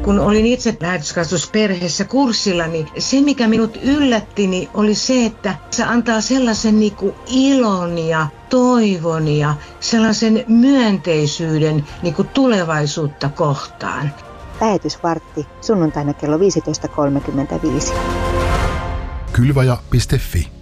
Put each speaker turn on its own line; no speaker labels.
kun olin itse lähetyskasvatusperheessä kurssilla, niin se mikä minut yllätti niin oli se, että se antaa sellaisen niin kuin ilon ja toivon ja sellaisen myönteisyyden niin kuin tulevaisuutta kohtaan.
Lähetysvartti sunnuntaina kello 15.35.
Kylvaja.fi